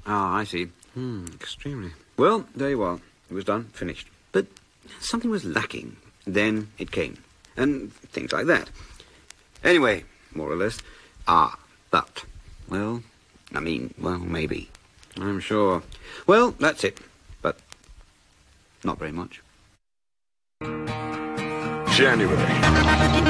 Ah, I see. Extremely. Well, there you are. It was done, finished. But something was lacking. Then it came. And things like that. Anyway, more or less. But. Well, maybe. I'm sure. Well, that's it. But not very much. January.